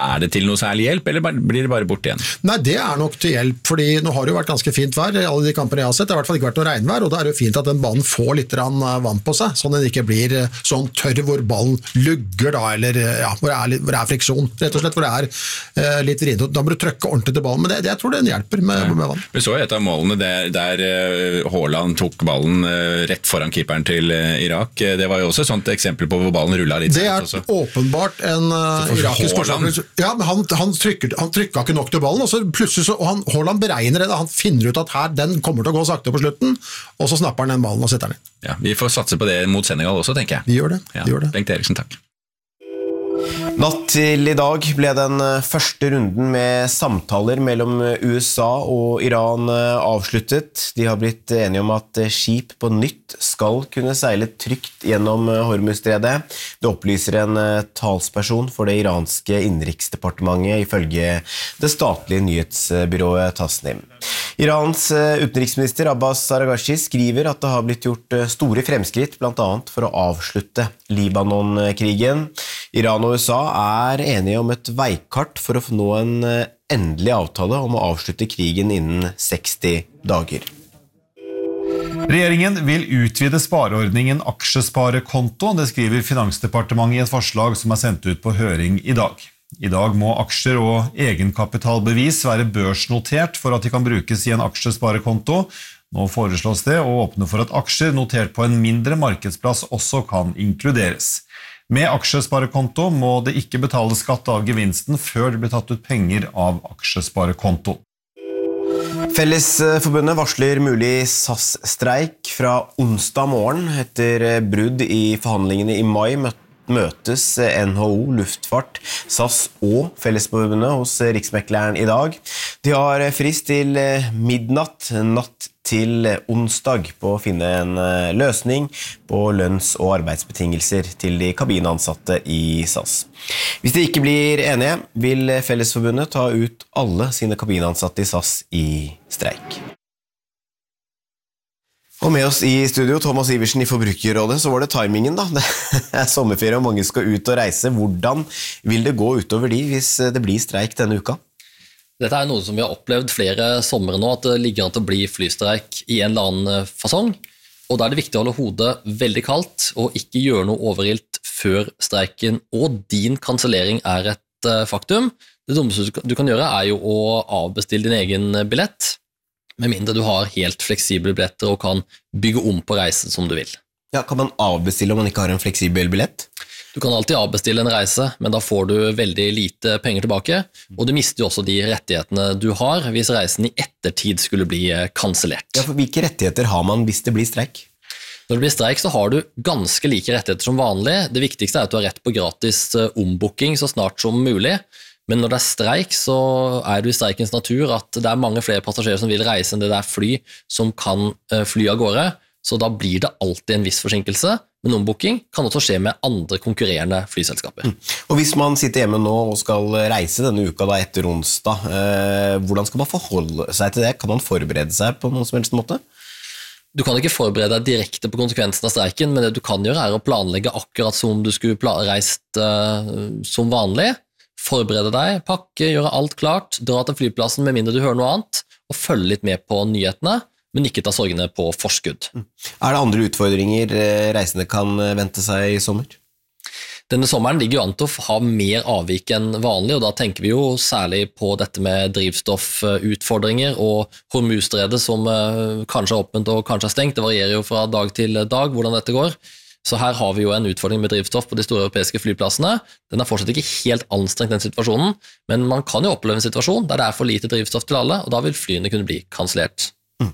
det til noe særlig hjelp, eller blir det bare bort igjen? Nei, det nok til hjelp, fordi nå har det jo vært ganske fint vær, alle de kampene jeg har sett, det har i hvert fall ikke vært noe regnvær, og da det jo fint at den banen får litt vann på seg, sånn at den ikke blir sånn tørr hvor ballen lugger da, eller hvor det friksjon, rett og slett, hvor det litt vrient, da må du trykke ordentlig til ballen, men det jeg tror det hjelper med vann. Vi så et av målene der Haaland tok ballen rett foran keeperen til Irak, det var jo også et sånt eksempel på hvor ballen rullet litt. Det åpenbart en irakisk forsvarsspiller. Ja, men han trykket ikke nok til ballen, og så plutselig Haaland beregner det, han finner ut at her, den kommer til å gå sakte på slutten, og så snapper han den ballen og setter den inn. Ja, vi får satse på det mot Senegal også, tenker jeg. Vi gjør det. Bengt Eriksen, takk. Natt til i dag ble den første runden med samtaler mellom USA og Iran avsluttet. De har blitt enige om at skip på nytt skal kunne seile trygt gjennom Hormuzstredet. Det opplyser en talsperson for det iranske innenriksdepartementet ifølge det statlige nyhetsbyrået Tasnim. Irans utenriksminister Abbas Araghachi skriver at det har blitt gjort store fremskritt, blant annet for å avslutte Libanon-krigen. Iran og USA enige om et veikart for å nå en endelig avtale om å avslutte krigen innen 60 dager. Regjeringen vil utvide spareordningen aksjesparekonto, det skriver Finansdepartementet i et forslag som sendt ut på høring i dag. I dag må aksjer og egenkapitalbevis være børsnotert for at de kan brukes i en aksjesparekonto. Nå foreslås det å åpne for at aksjer notert på en mindre markedsplass også kan inkluderes. Med aksjesparekonto må det ikke betale skatt av gevinsten før det blir tatt ut penger av aksjesparekonto. Fellesforbundet varsler mulig SAS-streik fra onsdag morgen. Etter brudd i forhandlingene i mai møtes NHO, Luftfart, SAS og Fellesforbundet hos Riksmekleren i dag. De har frist til midnatt natt til onsdag på å finne en løsning på lønns- og arbeidsbetingelser til de kabinansatte i SAS. Hvis de ikke blir enige, vil Fellesforbundet ta ut alle sine kabinansatte i SAS i streik. Og med oss i studio, Thomas Iversen i Forbrukerrådet, så var det timingen da. Det sommerferie og mange skal ut og reise. Hvordan vil det gå utover de hvis det blir streik denne uka? Dette noe som vi har opplevd flere sommer nå, at det ligger an til å bli flystreik i en eller annen fasong. Og da det viktig å holde hodet veldig kaldt og ikke gjøre noe overilt før streiken og din kansellering et faktum. Det dummeste du kan gjøre jo å avbestille din egen billett, med mindre du har helt fleksible billetter og kan bygge om på reisen som du vil. Ja, kan man avbestille om man ikke har en fleksibel billett? Du kan alltid avbestille en reise, men da får du veldig lite penger tilbake, og du mister jo også de rettighetene du har hvis reisen i ettertid skulle bli kansellert. Ja, for hvilke rettigheter har man hvis det blir streik? Når det blir streik så har du ganske like rettigheter som vanlig. Det viktigste at du har rett på gratis ombooking så snart som mulig, men når det streik så det i streikens natur at det mange flere passasjerer som vil reise enn det fly som kan fly av gårde, så da blir det alltid en viss forsinkelse, men ombooking kan også skje med andre konkurrerende flyselskaper. Og hvis man sitter hjemme nå og skal reise denne uka da etter onsdag, hvordan skal man forholde seg til det? Kan man forberede seg på noen som helst måte? Du kan ikke forberede deg direkte på konsekvensen av streiken, men det du kan gjøre å planlegge akkurat som du skulle reist som vanlig. Forberede deg, pakke, gjøre alt klart, dra til flyplassen med mindre du hører noe annet, og følge litt med på nyhetene, men ikke ta sorgene på forskudd. Det andre utfordringer reisende kan vente seg i sommer? Denne sommeren ligger jo an til å ha mer avvik enn vanlig, og da tenker vi jo særlig på dette med drivstoffutfordringer og Hormuzstredet som kanskje åpent og kanskje stengt. Det varierer jo fra dag til dag hvordan dette går. Så her har vi jo en utfordring med drivstoff på de store europeiske flyplassene. Den fortsatt ikke helt anstrengt den situasjonen, men man kan jo oppleve en situasjon der det for lite drivstoff til alle, og da vil flyene kunne bli kansellert.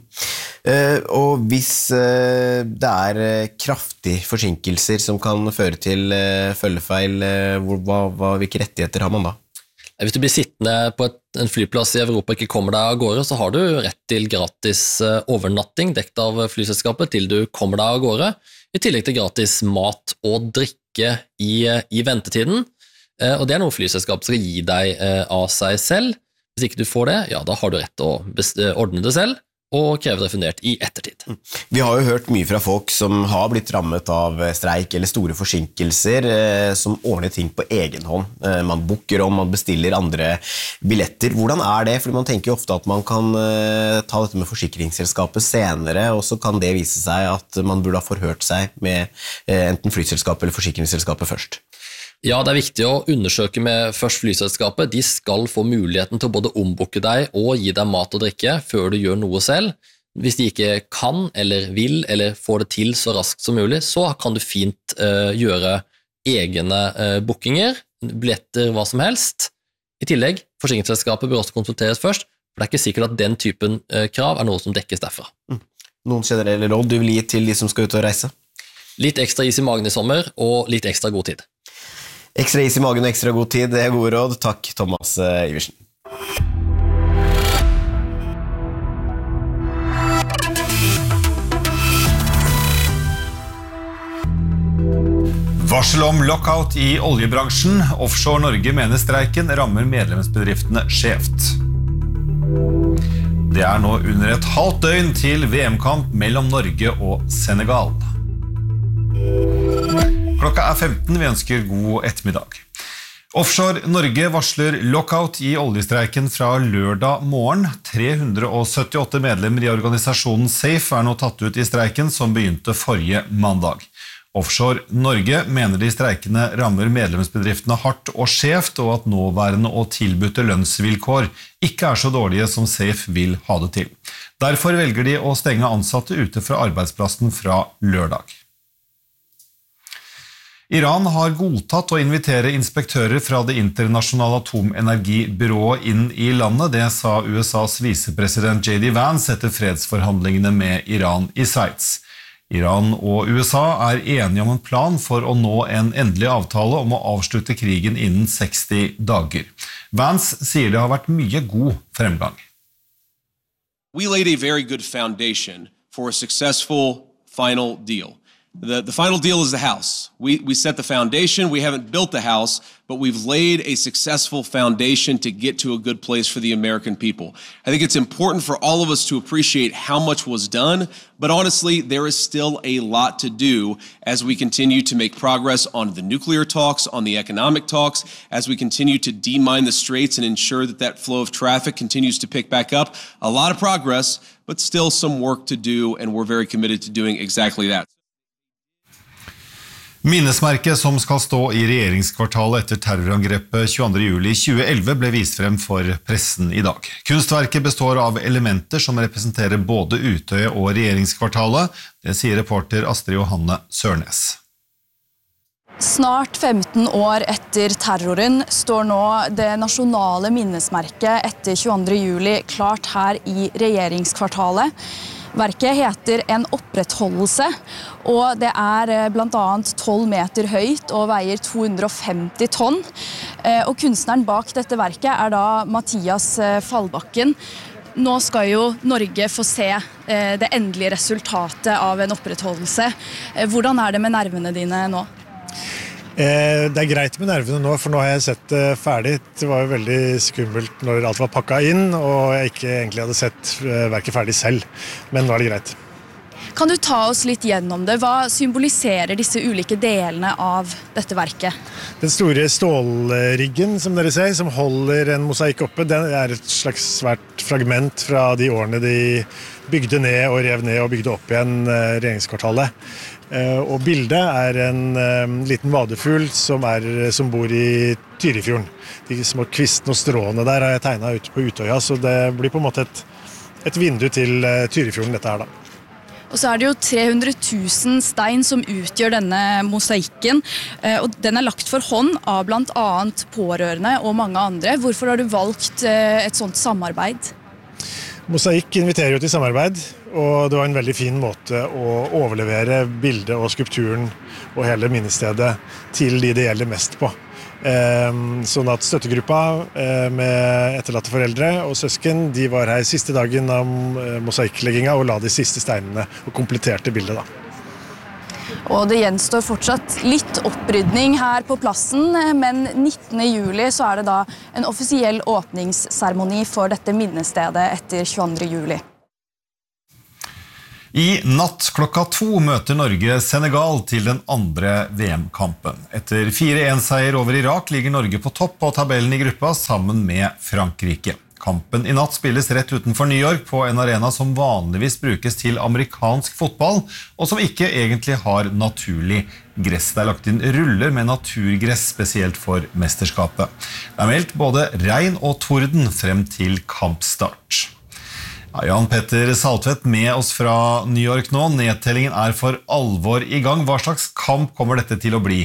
Og hvis det kraftige forsinkelser som kan føre til følgefeil, hvilke rettigheter har man da? Hvis du blir sittende på en flyplass i Europa og ikke kommer deg av gårde, så har du rett til gratis overnatting dekt av flyselskapet til du kommer deg av gårde, i tillegg til gratis mat og drikke i ventetiden. Og det noe flyselskapet skal gi deg av seg selv. Hvis ikke du får det, ja, da har du rett til å ordne det selv. og kreve refundert i ettertid. Vi har jo hørt mye fra folk som har blitt rammet av streik eller store forsinkelser, som ordner ting på egen hånd. Man booker om, man bestiller andre billetter. Hvordan det? Fordi man tenker jo ofte at man kan ta dette med forsikringsselskapet senere, og så kan det vise seg at man burde ha forhørt seg med enten flyselskapet eller forsikringsselskapet først. Ja, det viktig å undersøke med først flyselskapet. De skal få muligheten til å både ombooke deg og gi deg mat og drikke før du gjør noe selv. Hvis de ikke kan eller vil eller får det til så raskt som mulig, så kan du fint gjøre egne bookinger, billetter, hva som helst. I tillegg, forsikringsselskapet bør også konsulteres først, for det er ikke sikkert at den typen krav noe som dekkes derfra. Noen generelle råd du vil gi til de som skal ut og reise? Litt ekstra is i magen i sommer, og litt ekstra god tid. Ekstra is i magen og ekstra god tid, det gode råd. Takk, Thomas Iversen. Varsel om lockout i oljebransjen. Offshore Norge mener streiken rammer medlemsbedriftene skjevt. Det nå under et halvt døgn til VM-kamp mellom Norge og Senegal. Klokka 15, vi ønsker god ettermiddag. Offshore Norge varsler lockout i oljestreiken fra lørdag morgen. 378 medlemmer i organisasjonen SAFE nå tatt ut i streiken som begynte forrige mandag. Offshore Norge mener de streikene rammer medlemsbedriftene hardt og skjevt, og at nåværende og tilbudte lønnsvilkår ikke så dårlige som SAFE vil ha det til. Derfor velger de å stenge ansatte ute fra arbeidsplassen fra lørdag. Iran har godtatt å invitere inspektører fra det internasjonale atomenergibyrået inn i landet. Det sa USAs visepresident J.D. Vance etter fredsforhandlingene med Iran i Sveits. Iran og USA enige om en plan for å nå en endelig avtale om å avslutte krigen innen 60 dager. Vance sier det har vært mye god fremgang. We laid a very good foundation for a successful final deal. The final deal is the house. We set the foundation. We haven't built the house, but we've laid a successful foundation to get to a good place for the American people. I think it's important for all of us to appreciate how much was done, but honestly, there is still a lot to do as we continue to make progress on the nuclear talks, on the economic talks, as we continue to demine the straits and ensure that that flow of traffic continues to pick back up. A lot of progress, but still some work to do, and we're very committed to doing exactly that. Minnesmerket som skal stå i regjeringskvartalet etter terrorangrepet 22. juli 2011 ble vist frem for pressen i dag. Kunstverket består av elementer som representerer både Utøya og regjeringskvartalet, det sier reporter Astrid Johanne Sørnes. Snart 15 år etter terroren står nå det nasjonale minnesmerket etter 22. juli klart her i regjeringskvartalet. Verket heter En opprettholdelse, og det blant annet 12 meter høyt og veier 250 tonn. Og kunstneren bak dette verket da Mathias Fallbakken. Nå skal jo Norge få se det endelige resultatet av en opprettholdelse. Hvordan det med nervene dine nå? Det greit med nervene nå, for nå har jeg sett det ferdig. Det var jo veldig skummelt når alt var pakket inn, og jeg ikke egentlig hadde sett verket ferdig selv. Men nå det greit. Kan du ta oss litt gjennom det? Hva symboliserer disse ulike delene av dette verket? Den store stålriggen, som dere ser, som holder en mosaikk oppe, den et slags svært fragment fra de årene de bygde ned og rev ned og bygde opp igjen regjeringskvartalet. Og bildet en liten vadefugl som bor i Tyrifjorden. De små kvistene og stråene der har jeg tegnet ute på Utøya, så det blir på en måte et vindu til Tyrifjorden dette her da. Og så det jo 300 000 stein som utgjør denne mosaikken, og den lagt for hånd av blant annet pårørende og mange andre. Hvorfor har du valgt et sånt samarbeid? Mosaikk inviterer jo til samarbeid, og det var en veldig fin måte å overlevere bildet og skulpturen og hele minnestedet til de det gjelder mest på. Sånn at støttegruppa med etterlatte foreldre og søsken, de var her siste dagen av mosaikkleggingen og la de siste steinene og kompletterte bildet da. Og det gjenstår fortsatt litt opprydning her på plassen, men 19. juli så det da en offisiell åpningsseremoni for dette minnestedet etter 22. juli. I natt klokka 2 møter Norge Senegal til den andre VM-kampen. Etter 4-1-seier over Irak ligger Norge på topp av tabellen i gruppa sammen med Frankrike. Kampen i natt spilles rett utenfor New York på en arena som vanligvis brukes til amerikansk fotball, og som ikke egentlig har naturlig gress. Det lagt inn ruller med naturgress spesielt for mesterskapet. Det meldt både regn og torden frem til kampstart. Ja, Jan Petter Saltvedt med oss fra New York nå. Nedtellingen for alvor i gang. Hva slags kamp kommer dette til å bli?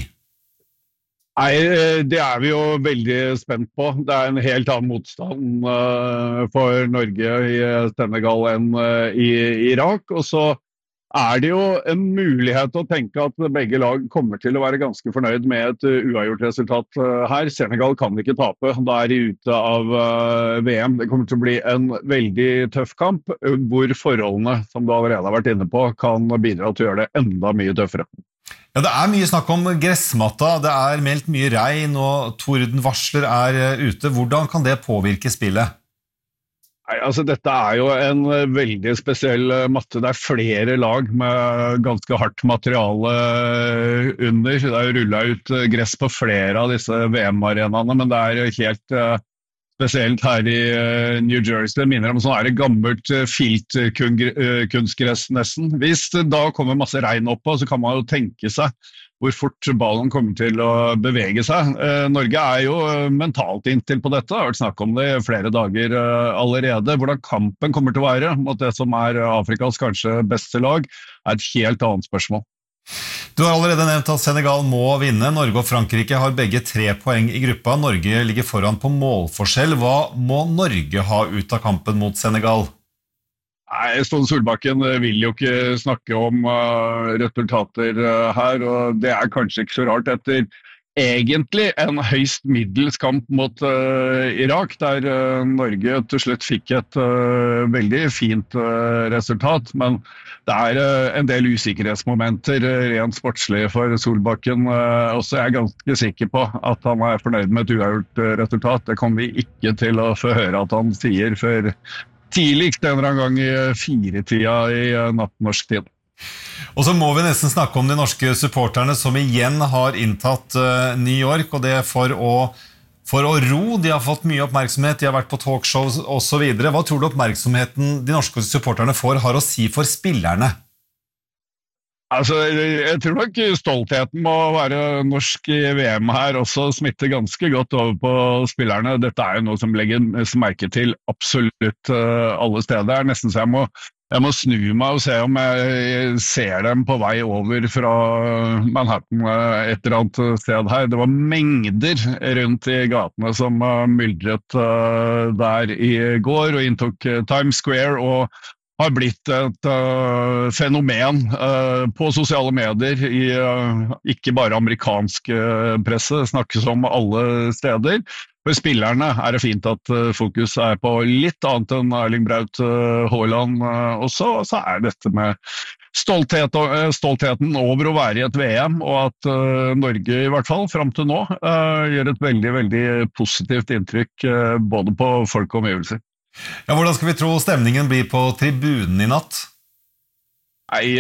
Nei, det vi jo veldig spent på. Det en helt annen motstand for Norge i Senegal enn i Irak. Og så det jo en mulighet å tenke at begge lag kommer til å være ganske fornøyd med et uavgjort resultat her. Senegal kan ikke tape, da de ute av VM. Det kommer til å bli en veldig tøff kamp, hvor forholdene, som du allerede har vært inne på, kan bidra til å gjøre det enda mye tøffere. Ja, det mye snakk om gressmatta, det meldt mye regn og tordenvarsler ute. Hvordan kan det påvirke spillet? Nei, altså dette jo en veldig spesiell matte. Det flere lag med ganske hardt materiale under. Det rullet ut gress på flere av disse VM-arenaene, men det helt spesielt her i New Jersey. Det minner om sånn gammelt filtkunstgress nesten. Hvis det da kommer masse regn oppå, så kan man jo tenke seg hvor fort ballen kommer til å bevege seg. Norge jo mentalt inntil på dette. Det har vært snakk om det i flere dager allerede. Hvordan kampen kommer til å være mot det som Afrikas kanskje beste lag, et helt annet spørsmål. Du har allerede nevnt at Senegal må vinne. Norge og Frankrike har begge 3 poeng i gruppa. Norge ligger foran på målforskjell. Hva må Norge ha ut av kampen mot Senegal? Nei, Ståle Solbakken vil jo ikke snakke om resultater her, og det kanskje ikke så rart etter egentlig en høyst middels kamp mot Irak, der Norge til slutt fikk et veldig fint resultat, men det en del usikkerhetsmomenter rent sportslig for Solbakken også. Jeg ganske sikker på at han fornøyd med et uavgjort resultat. Det kommer vi ikke til å få høre at han sier før tidligst en eller annen gang i 4-tida i natt norsk tid. Og så må vi nesten snakke om de norske supporterne som igjen har inntatt New York, og det for å ro. De har fått mye oppmerksomhet, de har vært på talkshows og så videre. Hva tror du oppmerksomheten de norske supporterne har å si for spillerne? Altså, jeg tror nok stoltheten må være norsk i VM her også smitter ganske godt over på spillerne. Dette jo noe som legges merke til absolutt alle steder. Det nesten så jeg må snu meg og se om jeg ser dem på vei over fra Manhattan et eller annet sted her. Det var mengder rundt i gatene som myldret der i går og inntok Times Square og har blitt et fenomen på sosiale medier i ikke bare amerikansk presse, snakkes om alle steder. For spillerne det fint at fokus på litt annet enn Erling Braut Haaland også, og så dette med stoltheten over å være i et VM, og at Norge i hvert fall frem til nå gjør et veldig, veldig positivt inntrykk både på folk og omgivelser. Ja, hvordan skal vi tro stemningen blir på tribunen i natt? Nei,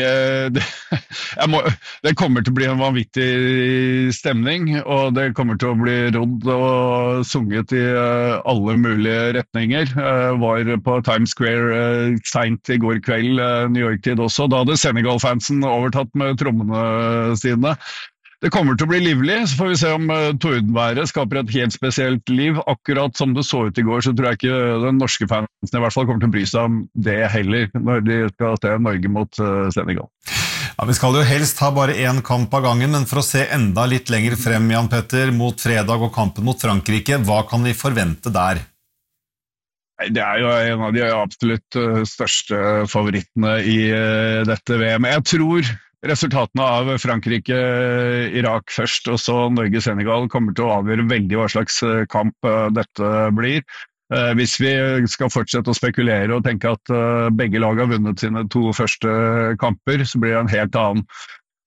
det kommer til å bli en vanvittig stemning, og det kommer til å bli rodd og sunget i alle mulige retninger. Var på Times Square sent i går kveld, New York-tid også. Da hadde Senegal-fansen overtatt med trommene sine. Det kommer til å bli livlig, så får vi se om tordenværet skaper et helt spesielt liv. Akkurat som det så ut i går, så tror jeg ikke den norske fansen i hvert fall kommer til å bry seg om det heller, når de skal se Norge mot Senegal. Ja, vi skal jo helst ha bare en kamp av gangen, men for å se enda litt lenger frem, Jan Petter, mot fredag og kampen mot Frankrike, hva kan vi forvente der? Det jo en av de absolutt største favorittene i dette VM. Jeg tror resultatene av Frankrike-Irak først, og så Norge-Senegal kommer til å avgjøre veldig hva slags kamp dette blir. Hvis vi skal fortsette å spekulere og tenke at begge lag har vunnet sine 2 første kamper, så blir det en helt annen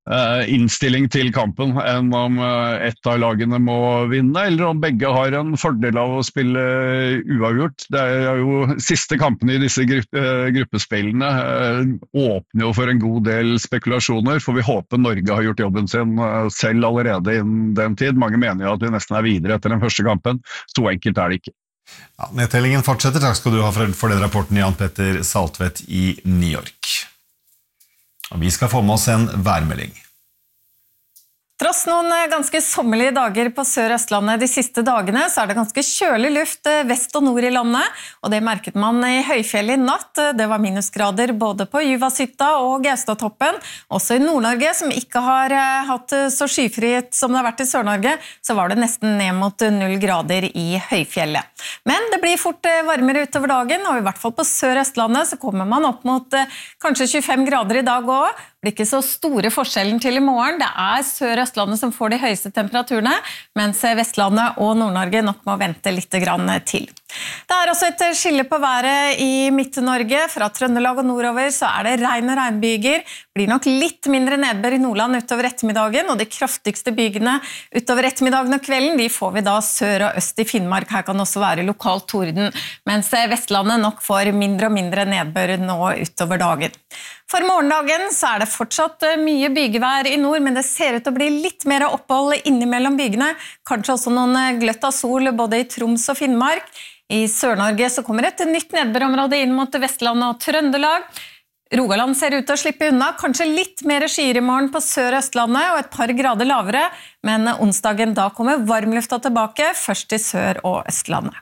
innstilling til kampen enn om ett av lagene må vinne, eller om begge har en fordel av å spille uavgjort. Det jo siste kampene i disse gruppespillene åpner jo for en god del spekulasjoner, for vi håper Norge har gjort jobben sin selv allerede innen den tid. Mange mener jo at vi nesten videre etter den første kampen. Så enkelt det ikke. Ja, nedtellingen fortsetter. Takk skal du ha for den rapporten, Jan Petter Saltvedt i New York. Og vi skal få med oss en værmelding. Tross noen ganske sommerlige dager på Sør-Østlandet de siste dagene, så det ganske kjølig luft vest og nord i landet, og det merket man i høyfjellet i natt. Det var minusgrader både på Juvashytta og Gaustatoppen. Også i Nord-Norge, som ikke har hatt så skyfrihet som det har vært i Sør-Norge, så var det nesten ned mot 0 grader i høyfjellet. Men det blir fort varmere utover dagen, og i hvert fall på Sør-Østlandet så kommer man opp mot kanskje 25 grader i dag også. Det blir ikke så store forskjellen til i morgen. Det Sør-Østlandet som får de høyeste temperaturene, mens Vestlandet og Nord-Norge nok må vente litt grann til. Det også et skille på været i Midt-Norge. Fra Trøndelag og nordover så det regn og regnbyger. Det blir nok litt mindre nedbør i Nordland utover ettermiddagen, og de kraftigste bygene utover ettermiddagen og kvelden, de får vi da sør og øst i Finnmark. Her kan også være lokal torden, mens Vestlandet nok får mindre og mindre nedbør nå utover dagen. For morgendagen så det fortsatt mye bygevær i nord, men det ser ut til å bli litt mer opphold innimellom bygene. Kanskje også noen gløtt av sol både i Troms og Finnmark. I Sør-Norge så kommer et nytt nedbørområde inn mot Vestlandet og Trøndelag. Rogaland ser ut til å slippe unna, kanskje litt mer skyer i morgen på Sør-Østlandet og et par grader lavere, men onsdagen da kommer varmlufta tilbake, først i Sør- og Østlandet.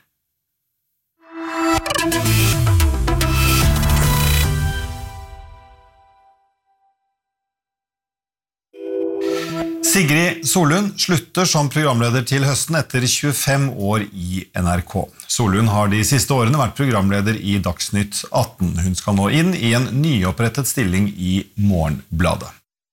Sigrid Solund slutter som programleder til høsten etter 25 år i NRK. Solund har de siste årene vært programleder i Dagsnytt 18. Hun skal nå inn i en nyopprettet stilling i Morgenbladet.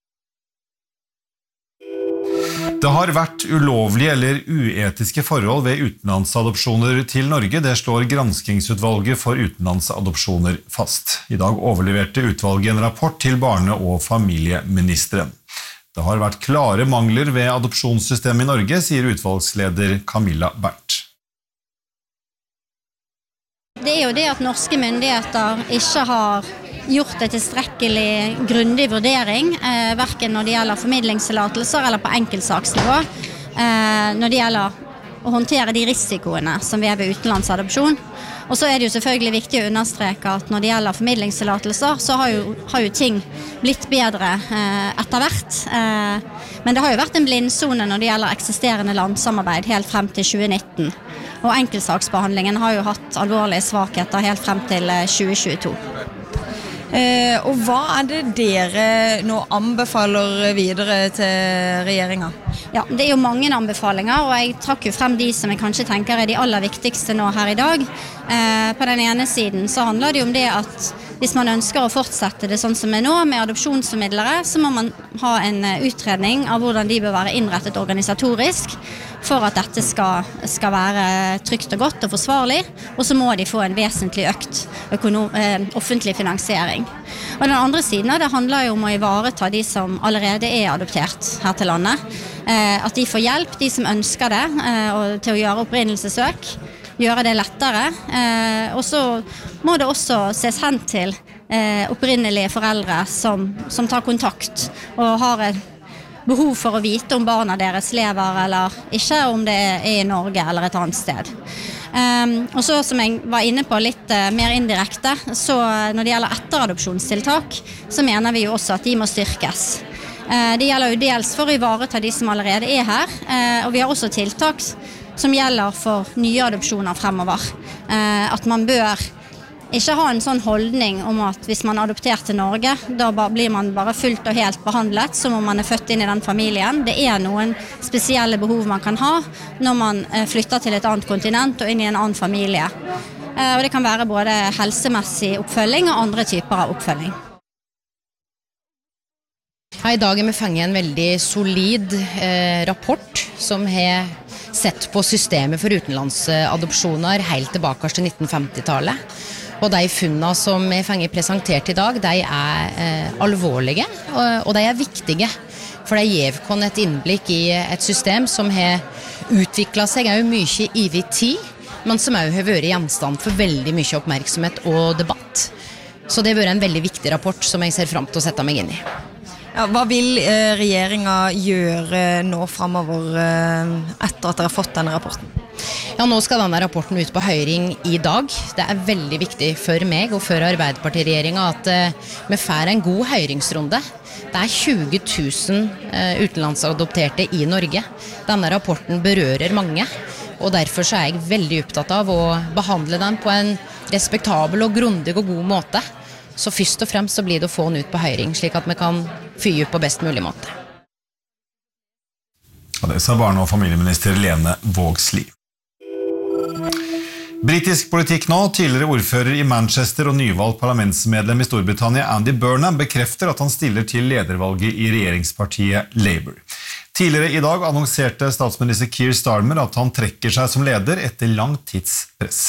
Det har vært ulovlige eller uetiske forhold ved utenlandsadopsjoner til Norge. Det slår Granskingsutvalget for utenlandsadopsjoner fast. I dag overleverte utvalget en rapport til barne- og familieministeren. Det har vært klare mangler ved adopsjonssystemet i Norge, sier utvalgsleder Camilla Bernt. Det jo det at norske myndigheter ikke har gjort en tilstrekkelig grundig vurdering, hverken når det gjelder formidlingstillatelser eller på enkeltsaksnivå, når det gjelder å håndtere de risikoene som vi ved utenlandsadopsjon. Og så det jo selvfølgelig viktig å understreke at når det gjelder formidlingstillatelser, så har jo ting blitt bedre etter hvert. Men det har jo vært en blindsone når det gjelder eksisterende landsamarbeid helt frem til 2019. Og enkeltsaksbehandlingen har jo hatt alvorlige svakheter helt frem til 2022. Og hva det dere nå anbefaler videre til regjeringen? Ja, det jo mange anbefalinger, og jeg trakk jo frem de som jeg kanskje tenker de aller viktigste nå her i dag. På den ene siden så handler det jo om det at hvis man ønsker å fortsette det sånn som nå med adopsjonsformidlere, så må man ha en utredning av hvordan de bør være innrettet organisatorisk for at dette skal være trygt og godt og forsvarlig, og så må de få en vesentlig økt offentlig finansiering. Og den andre siden det handler jo om å ivareta de som allerede adoptert her til landet, at de får hjelp, de som ønsker det, til å gjøre opprinnelsessøk, gjøre det lettere, og så må det også ses hen til opprinnelige foreldre som tar kontakt og har et behov for å vite om barna deres lever eller ikke, om det i Norge eller et annet sted. Og så som jeg var inne på litt mer indirekte, så når det gjelder etteradopsjonstiltak, så mener vi jo også at de må styrkes. Det gjelder jo dels for å ivareta de som allerede her, og vi har også tiltak som gjelder for nye adopsjoner fremover. At man bør ikke ha en sånn holdning om at hvis man adopterer til Norge, da blir man bare fullt og helt behandlet som om man født inn i den familien. Det noen spesielle behov man kan ha når man flytter til et annet kontinent og inn i en annen familie. Og det kan være både helsemessig oppfølging og andre typer av oppfølging. I dag vi fanget en veldig solid rapport som har sett på systemet for utenlandsadopsjoner helt tilbake til 1950-tallet. Og de funnene som vi fanger presentert i dag, de alvorlige, og de viktige. For det gir oss et innblikk i et system som har utviklet seg jo mye i tid, men som også har vært gjenstand for veldig mye oppmerksomhet og debatt. Så det har vært en veldig viktig rapport som jeg ser frem til å sette meg inn i. Ja, hva vil regjeringen gjøre nå fremover etter at dere har fått denne rapporten? Ja, nå skal denne rapporten ut på høring i dag. Det er veldig viktig for meg og for Arbeiderpartiregjeringen at vi får en god høringsrunde. Det er 20 000 utenlandsadopterte i Norge. Denne rapporten berører mange, og derfor så er jeg veldig opptatt av å behandle den på en respektabel og grundig og god måte. Så først og fremst så blir det å få den ut på høring, slik at vi kan fyre på best mulig måte. Og det sa barne- og familieminister Lene Vågslid. Britisk politikk nå, tidligere ordfører i Manchester og nyvalgt parlamentsmedlem i Storbritannia Andy Burnham bekrefter at han stiller til ledervalget i regjeringspartiet Labour. Tidligere i dag annonserte statsminister Keir Starmer at han trekker seg som leder etter lang tids press.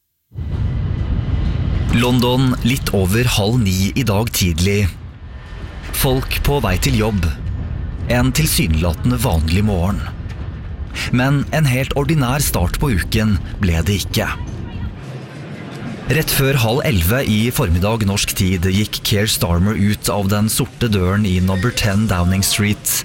London litt over 8:30 i dag tidlig. Folk på vei til jobb. En tilsynelatende vanlig morgen. Men en helt ordinær start på uken ble det ikke. Rett før 10:30 i formiddag norsk tid gikk Keir Starmer ut av den sorte døren i number 10 Downing Street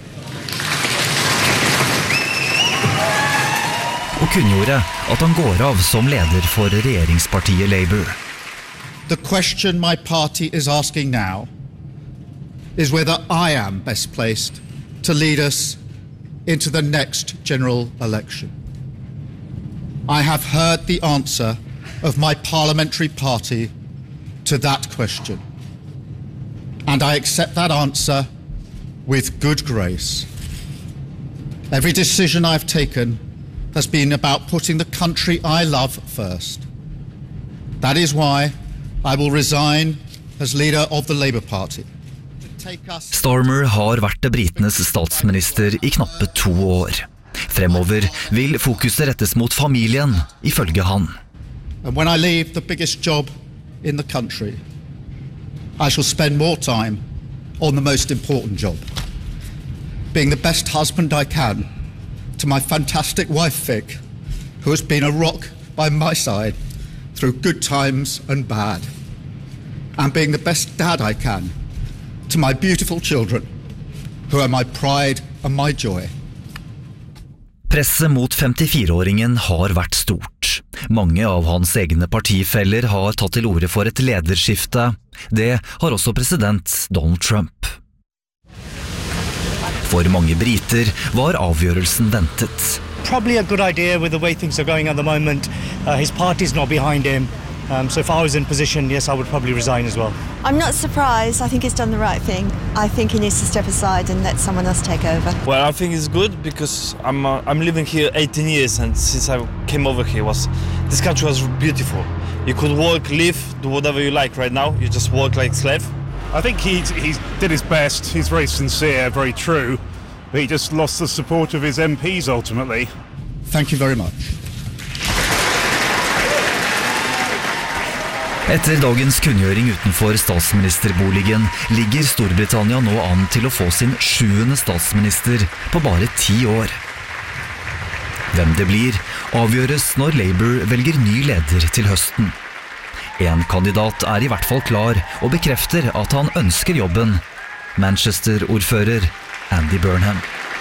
og kunngjorde at han går av som leder for regjeringspartiet Labour. The question my party is asking now is whether I am best placed to lead us into the next general election. I have heard the answer of my parliamentary party to that question, and I accept that answer with good grace. Every decision I've taken has been about putting the country I love first. That is why I will resign as leader of the Labour Party. Starmer har vært britenes statsminister i knappe 2 år. Fremover vil fokuset rettes mot familien, ifølge han. And when I leave the biggest job in the country, I shall spend more time on the most important job. Being the best husband I can to my fantastic wife Vic, who has been a rock by my side through good times and bad. And being the best dad I can to my beautiful children, who are my pride and my joy. Presset mot 54-åringen har vært stort. Mange av hans egne partifeller har tatt til orde for et lederskifte. Det har også president Donald Trump. For mange briter var avgjørelsen ventet. Probably a good idea with the way things are going at the moment. His party's not behind him. So if I was in position, yes, I would probably resign as well. I'm not surprised. I think he's done the right thing. I think he needs to step aside and let someone else take over. Well, I think it's good because I'm living here 18 years, and since I came over here, this country was beautiful. You could work, live, do whatever you like. Right now, you just work like a slave. I think he did his best. He's very sincere, very true. But he just lost the support of his MPs ultimately. Thank you very much. Etter dagens kunngjøring utenfor statsministerboligen ligger Storbritannia nå an til å få sin 7. statsminister på bare 10 år. Hvem det blir, avgjøres når Labour velger ny leder til høsten. En kandidat er i hvert fall klar og bekrefter at han ønsker jobben. Manchester-ordfører Andy Burnham.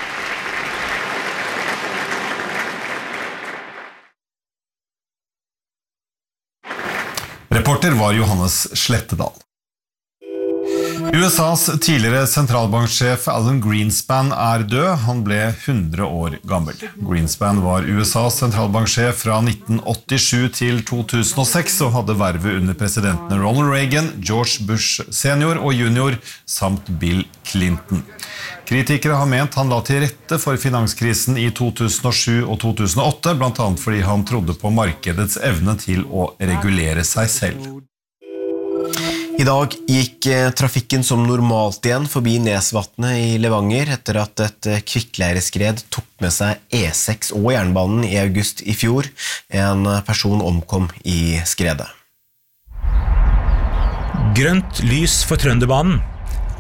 Reporter var Johannes Slettedal. USAs tidligere sentralbanksjef Alan Greenspan er død. Han ble 100 år gammel. Greenspan var USAs sentralbanksjef fra 1987 til 2006 og hadde vervet under presidentene Ronald Reagan, George Bush senior og junior samt Bill Clinton. Kritikere har ment han la til rette for finanskrisen i 2007 og 2008, blant annet fordi han trodde på markedets evne til å regulere seg selv. I dag gikk trafikken som normalt igjen forbi Nesvatnet i Levanger etter at et kvikkleireskred tok med seg E6 og jernbanen i august i fjor. En person omkom i skredet. Grønt lys for Trønderbanen.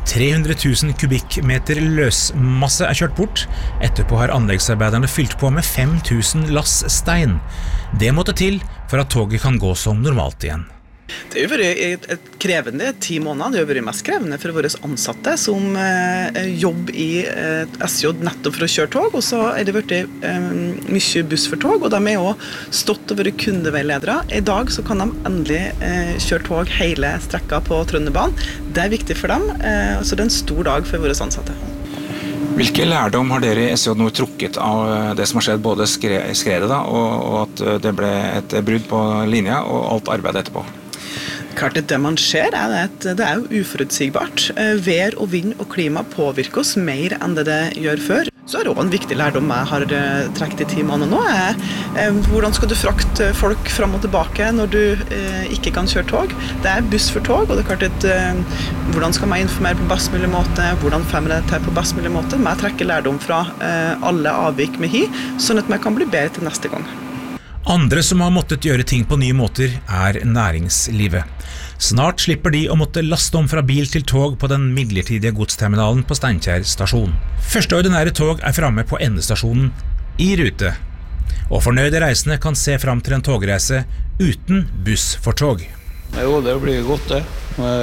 300 000 kubikkmeter løsmasse kjørt bort. Etterpå har anleggsarbeiderne fylt på med 5 000 lass stein. Det måtte til for at toget kan gå som normalt igjen. Det har vært et krevende 10 måneder. Det har vært mest krevende for våre ansatte som jobber i SJ nettopp for å kjøre tog, og så det vært mye buss for tog, og de også stått og vært kundeveiledere. I dag så kan de endelig kjøre tog hele strekka på Trønderbanen. Det viktig for dem, så det en stor dag for våre ansatte. Hvilke lærdom har dere i SJ nå trukket av det som har skjedd, både skredet da, og at det ble et brudd på linja og alt arbeidet etterpå? Klart det man ser at det jo uforutsigbart. Vær og vind og klima påvirker oss mer enn det gjør før. Så det også en viktig lærdom jeg har trekket i 10 måneder nå. Hvordan skal du frakte folk fram og tilbake når du ikke kan kjøre tog? Det buss for tog, og det klart at hvordan skal man informere på best mulig måte? Hvordan får man det til på best mulig måte? Man trekker lærdom fra alle avvik med hi, sånn at man kan bli bedre til neste gang. Andre som har måttet gjøre ting på nye måter næringslivet. Snart slipper de å måtte laste om fra bil til tog på den midlertidige godsterminalen på Steinkjer stasjon. Første ordinære tog fremme på endestasjonen i rute. Og fornøyde reisende kan se frem til en togreise uten buss for tog. Jo, det blir godt det.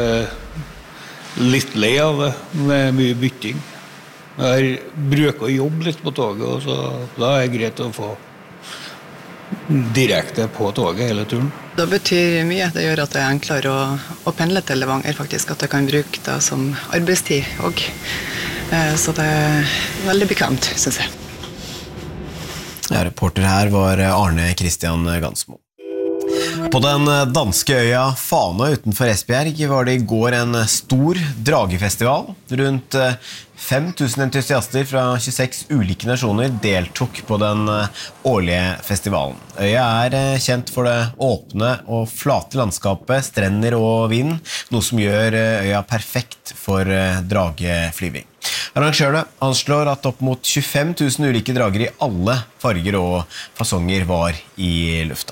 Litt lei av det, med mye bytting. Jeg bruker å jobbe litt på toget, og så da det greit å få direkte på toget hele turen. Det betyr mye. Det gjør at det enklere å pendle til Levanger, faktisk. At jeg kan bruke det som arbeidstid også. Så det veldig bekvemt, synes jeg. Ja, reporter her var Arne Christian Gansmo. På den danske øya Fana utenfor Esbjerg var det i går en stor dragefestival. Rundt 5000 entusiaster fra 26 ulike nasjoner deltok på den årlige festivalen. Øya kjent for det åpne og flate landskapet, strender og vind, noe som gjør øya perfekt for drageflyving. Arrangørene anslår at opp mot 25 000 ulike drager i alle farger og fasonger var i lufta.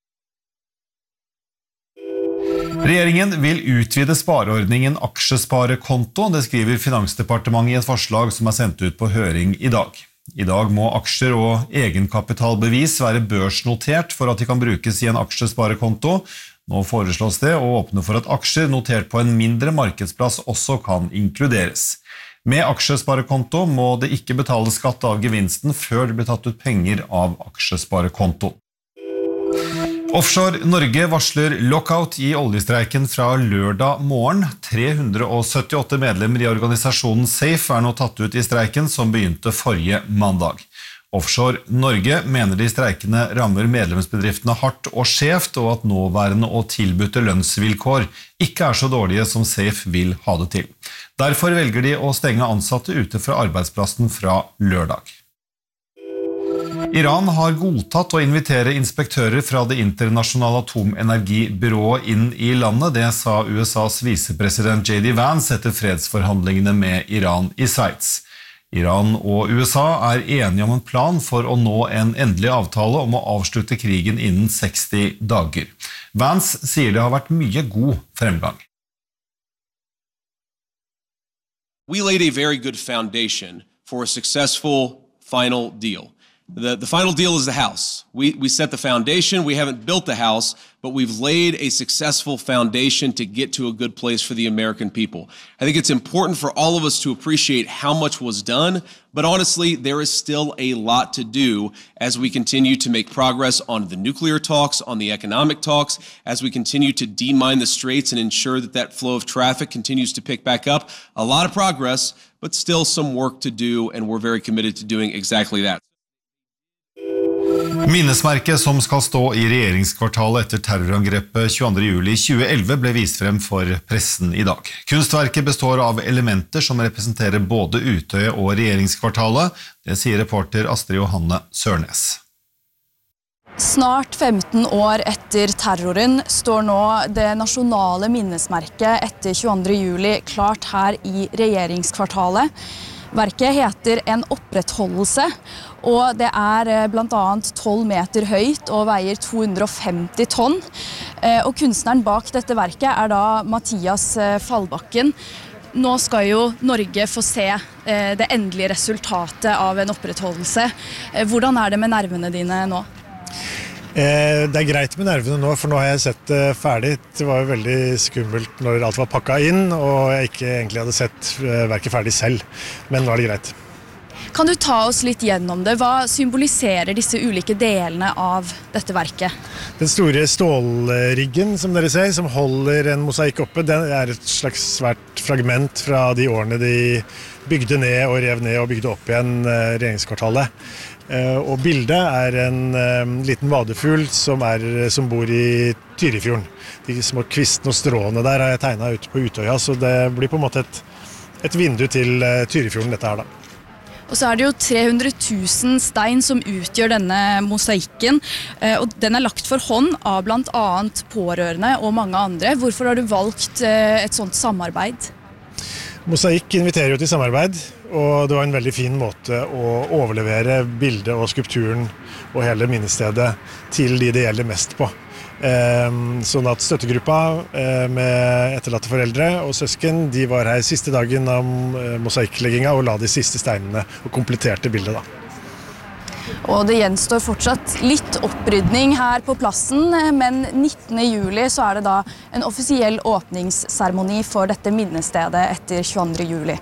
Regjeringen vil utvide spareordningen aksjesparekonto, det skriver Finansdepartementet i et forslag som sendt ut på høring i dag. I dag må aksjer og egenkapitalbevis være børsnotert for at de kan brukes i en aksjesparekonto. Nå foreslås det å åpne for at aksjer notert på en mindre markedsplass også kan inkluderes. Med aksjesparekonto må det ikke betale skatt av gevinsten før det blir tatt ut penger av aksjesparekonto. Offshore Norge varsler lockout i oljestreiken fra lørdag morgen. 378 medlemmer i organisasjonen SAFE nå tatt ut i streiken som begynte forrige mandag. Offshore Norge mener de streikene rammer medlemsbedriftene hardt og skjevt, og at nåværende og tilbudte lønnsvilkår ikke så dårlige som SAFE vil ha det til. Derfor velger de å stenge ansatte ute fra arbeidsplassen fra lørdag. Iran har godtatt å invitere inspektører fra det internasjonale atomenergibyrået inn i landet. Det sa USAs visepresident J.D. Vance etter fredsforhandlingene med Iran i Sveits. Iran og USA enige om en plan for å nå en endelig avtale om å avslutte krigen innen 60 dager. Vance sier det har vært mye god fremgang. We laid a very good foundation for a successful final deal. The final deal is the house. We set the foundation. We haven't built the house, but we've laid a successful foundation to get to a good place for the American people. I think it's important for all of us to appreciate how much was done, but honestly, there is still a lot to do as we continue to make progress on the nuclear talks, on the economic talks, as we continue to demine the straits and ensure that that flow of traffic continues to pick back up. A lot of progress, but still some work to do, and we're very committed to doing exactly that. Minnesmerket som skal stå i regjeringskvartalet etter terrorangrepet 22. juli 2011 ble vist frem for pressen i dag. Kunstverket består av elementer som representerer både Utøya og regjeringskvartalet. Det sier reporter Astrid Johanne Sørnes. Snart 15 år etter terroren står nå det nasjonale minnesmerket etter 22. juli klart her i regjeringskvartalet. Verket heter En opprettholdelse, og det blant annet 12 meter høyt og veier 250 tonn. Og kunstneren bak dette verket da Mathias Fallbakken. Nå skal jo Norge få se det endelige resultatet av en opprettholdelse. Hvordan det med nervene dine nå? Det greit med nervene nå, for nå har jeg sett det ferdig. Det var jo veldig skummelt når alt var pakket inn, og jeg ikke egentlig hadde sett verket ferdig selv. Men nå det greit. Kan du ta oss litt gjennom det? Hva symboliserer disse ulike delene av dette verket? Den store stålriggen, som dere ser, som holder en mosaikk oppe, den et slags svært fragment fra de årene de bygde ned og rev ned og bygde opp igjen regjeringskvartalet. Og bildet en liten vadefugl som bor i Tyrifjorden. De små kvistene og stråene der har jeg tegnet ut på Utøya, så det blir på en måte et vindu til Tyrifjorden dette her da. Og så det jo 300 000 stein som utgjør denne mosaikken, og den lagt for hånd av blant annet pårørende og mange andre. Hvorfor har du valgt et sånt samarbeid? Mosaikk inviterer jo til samarbeid, og det var en veldig fin måte å overlevere bildet og skulpturen og hele minnestedet til de det gjelder mest på. Sånn at støttegruppa med etterlatte foreldre og søsken, de var her siste dagen av mosaikklegginga og la de siste steinene og kompletterte bildet da. Og det gjenstår fortsatt litt opprydning her på plassen, men 19. juli så det da en offisiell åpningsseremoni for dette minnestedet etter 22. juli.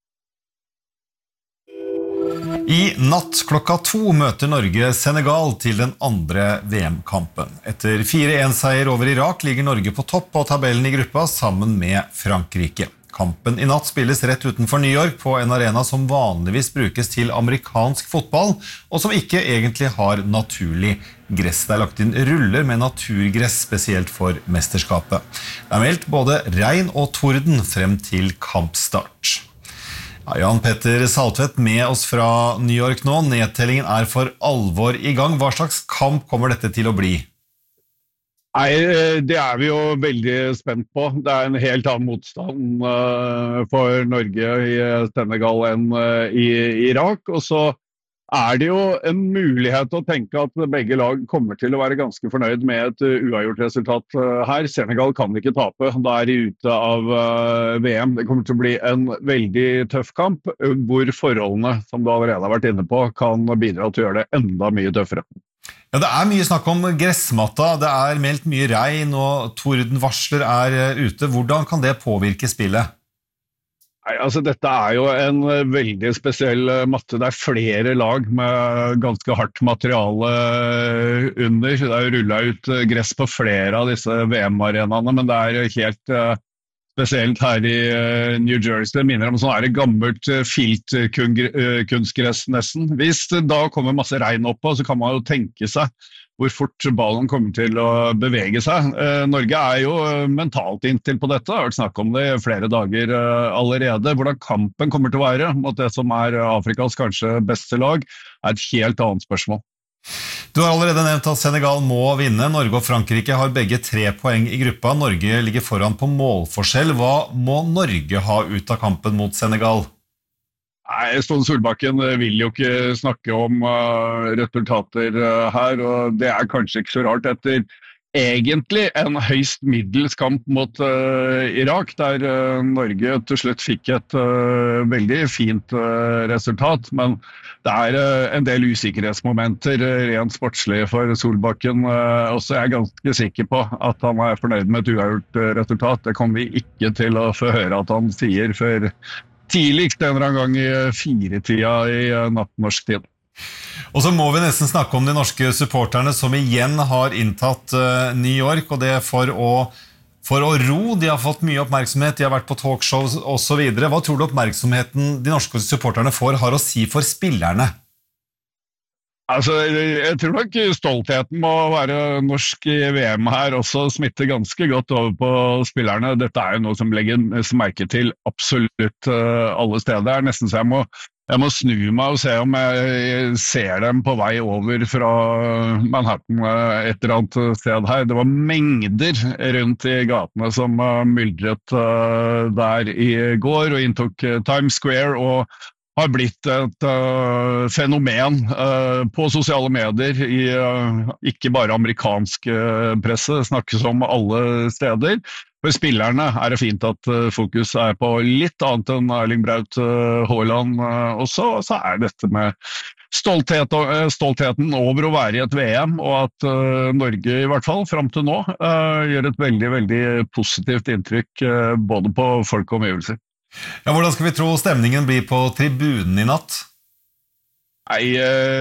I natt klokka 2 møter Norge Senegal til den andre VM-kampen. Etter 4-1-seier over Irak ligger Norge på topp på tabellen i gruppa sammen med Frankrike. Kampen i natt spilles rett utenfor New York på en arena som vanligvis brukes til amerikansk fotball, og som ikke egentlig har naturlig gress. Det lagt inn ruller med naturgress spesielt for mesterskapet. Det meldt både regn og torden frem til kampstart. Ja, Jan Petter Saltvedt med oss fra New York nå. Nedtellingen for alvor i gang. Hva slags kamp kommer dette til å bli? Nei, det vi jo veldig spent på. Det en helt annen motstand for Norge i Senegal enn i Irak. Og så det jo en mulighet å tenke at begge lag kommer til å være ganske fornøyd med et uavgjort resultat her. Senegal kan ikke tape, da de ute av VM. Det kommer til å bli en veldig tøff kamp, hvor forholdene, som du allerede har vært inne på, kan bidra til å gjøre det enda mye tøffere. Ja, det mye snakk om gressmatta, det meldt mye regn og tordenvarsler ute. Hvordan kan det påvirke spillet? Nei, altså dette jo en veldig spesiell matte. Det flere lag med ganske hardt materiale under. Det rullet ut gress på flere av disse VM-arenaene, men det helt spesielt her i New Jersey. Det minner om sånn gammelt filtkunstgress nesten. Hvis det da kommer masse regn oppå, så kan man jo tenke seg hvor fort ballen kommer til å bevege seg. Norge jo mentalt innstilt på dette, har vært snakk om det i flere dager allerede. Hvordan kampen kommer til å være mot det som Afrikas kanskje beste lag, et helt annet spørsmål. Du har allerede nevnt at Senegal må vinne. Norge og Frankrike har begge 3 poeng i gruppa. Norge ligger foran på målforskjell. Hva må Norge ha ut av kampen mot Senegal? Nei, Ståle Solbakken vil jo ikke snakke om resultater her, og det kanskje ikke så rart etter egentlig en høyst middels kamp mot Irak, der Norge til slutt fikk et veldig fint resultat, men det en del usikkerhetsmomenter rent sportslig for Solbakken, og så ganske sikker på at han fornøyd med et uavgjort resultat. Det kommer vi ikke til å få høre at han sier før tidligst en eller annen gang i 4-tida i natt norsk tid. Og så må vi nesten snakke om de norske supporterne som igjen har inntatt New York, og det for å ro. De har fått mye oppmerksomhet, de har vært på talkshows og så videre. Hva tror du oppmerksomheten de norske supporterne har å si for spillerne? Altså, jeg tror nok stoltheten må være norsk i VM her også smitter ganske godt over på spillerne. Dette jo noe som legges merke til absolutt alle steder. Det nesten så jeg må snu meg og se om jeg ser dem på vei over fra Manhattan et eller annet sted her. Det var mengder rundt i gatene som myldret der i går og inntok Times Square og har blitt et fenomen på sosiale medier i ikke bare amerikansk presse, snakkes om alle steder. For spillerne det fint at fokus på litt annet enn Erling Braut Haaland, og så dette med stoltheten over å være i et VM, og at Norge i hvert fall frem til nå gjør et veldig, veldig positivt inntrykk både på folk og omgivelser. Ja, hvordan skal vi tro stemningen blir på tribunen i natt? Nei,